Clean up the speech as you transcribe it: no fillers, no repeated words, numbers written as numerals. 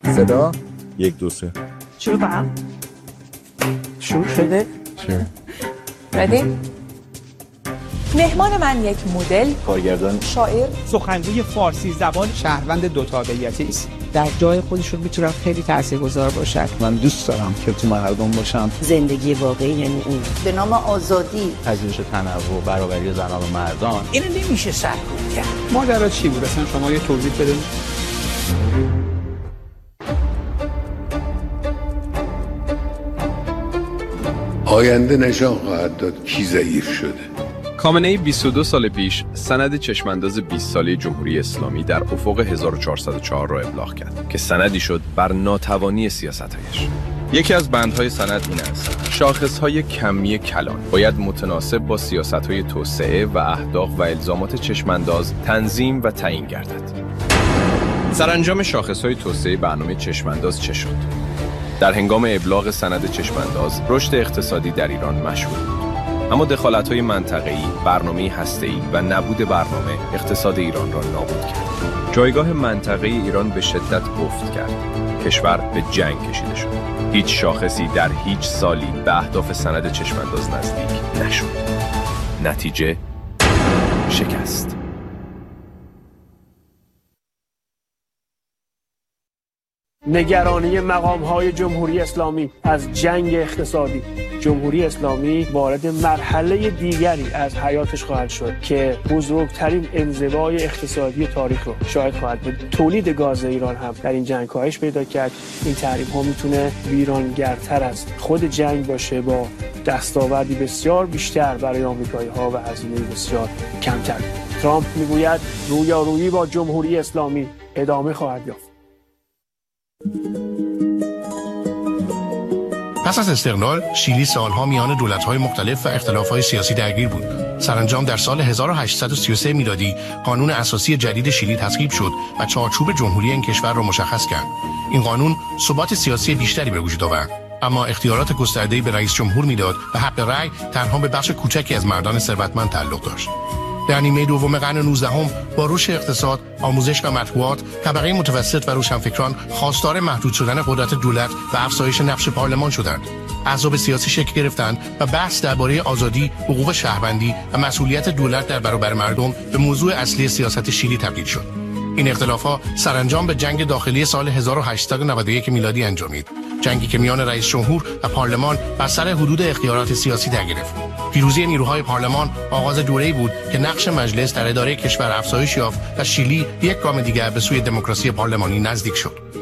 صدا 1 2 3 شروع کنم. شروع شده. ردی؟ مهمان من یک مدل، کارگردان، شاعر، سخنگوی فارسی زبان، شهروند دو تابعیتی است. در جای خودشون میتونن خیلی تاثیرگذار باشن. من دوست دارم که تو مردم باشم. زندگی واقعی یعنی این. به نام آزادی، پذیرش تنوع، برابری زنان و مردان. اینو نمیشه سرکوب کرد. ماجرا چی بود اصلا؟ شما یه توضیح بده. آینده نشان خواهد داد کی ضعیف شده. خامنه‌ای 22 سال پیش سند چشمانداز 20 ساله جمهوری اسلامی در افق 1404 را ابلاغ کرد که سندی شد بر ناتوانی سیاست‌هایش. یکی از بندهای سند این است: شاخص‌های کمی کلان باید متناسب با سیاست‌های توسعه و اهداف و الزامات چشمانداز تنظیم و تعیین گردد. سرانجام شاخص‌های توسعه برنامه چشمانداز چه شد؟ در هنگام ابلاغ سند چشمانداز، رشد اقتصادی در ایران مشهود بود. اما دخالت‌های منطقه‌ای، برنامه هسته‌ای و نبود برنامه اقتصاد ایران را نابود کرد. جایگاه منطقه‌ای ایران به شدت افت کرد. کشور به جنگ کشیده شد. هیچ شاخصی در هیچ سالی به اهداف سند چشمانداز نزدیک نشد. نتیجه شکست. نگرانی مقام‌های جمهوری اسلامی از جنگ اقتصادی. جمهوری اسلامی وارد مرحله دیگری از حیاتش خواهد شد که بزرگترین انزوای اقتصادی تاریخ رو شاهد خواهد بود. تولید گاز ایران هم در این جنگ کاهش پیدا کرد. این تحریم‌ها میتونه ویرانگرتر از خود جنگ باشه، با دستاوردی بسیار بیشتر برای آمریکایی‌ها و هزینه بسیار کمتر. ترامپ میگوید رویارویی با جمهوری اسلامی ادامه خواهد یافت. پس از استقلال، شیلی سالها میان دولت‌های مختلف و اختلاف‌های سیاسی درگیر بود. سرانجام در سال 1833 میلادی قانون اساسی جدید شیلی تصویب شد و چارچوب جمهوری این کشور را مشخص کرد. این قانون ثبات سیاسی بیشتری به وجود آورد، اما اختیارات گسترده‌ای به رئیس جمهور میداد و حق رأی تنها به بخش کوچکی از مردان ثروتمند تعلق داشت. در نیمه دوم قرن 19 با رشد اقتصاد، آموزش و مطبوعات، طبقه متوسط و روشنفکران خواستار محدود شدن قدرت دولت و افزایش نقش پارلمان شدند. احزاب سیاسی شکل گرفتند و بحث درباره آزادی، حقوق شهروندی و مسئولیت دولت در برابر مردم به موضوع اصلی سیاست شیلی تبدیل شد. این اختلافات سرانجام به جنگ داخلی سال 1891 میلادی انجامید. جنگی که میان رئیس جمهور و پارلمان بر سر حدود اختیارات سیاسی در گرفت. پیروزی نیروهای پارلمان آغاز دوره‌ای بود که نقش مجلس در اداره کشور افزایش یافت و شیلی یک گام دیگر به سوی دموکراسی پارلمانی نزدیک شد.